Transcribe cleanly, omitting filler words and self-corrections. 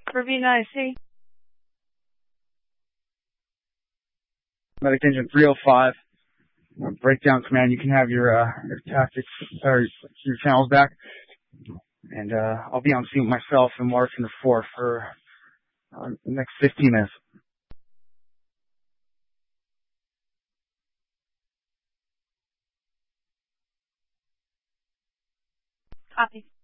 Ravina, I see. Medic Engine 305. Breakdown command. You can have your tactics or your channels back, and I'll be on scene with myself and Mark in the 4 for the next 15 minutes. Copy.